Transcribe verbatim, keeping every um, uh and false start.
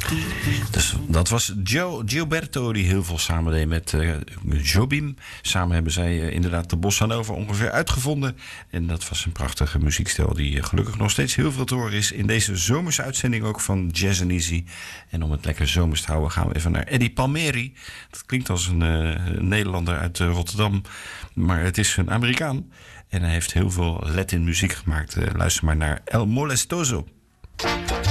Dus dat was Joe Gilberto die heel veel samen deed met uh, Jobim. Samen hebben zij uh, inderdaad de bossa nova ongeveer uitgevonden. En dat was een prachtige muziekstijl die uh, gelukkig nog steeds heel veel te horen is in deze zomerse uitzending ook van Jazz and Easy. En om het lekker zomers te houden gaan we even naar Eddie Palmieri. Dat klinkt als een uh, Nederlander uit uh, Rotterdam, maar het is een Amerikaan. En hij heeft heel veel Latin muziek gemaakt. Uh, luister maar naar El Molestoso.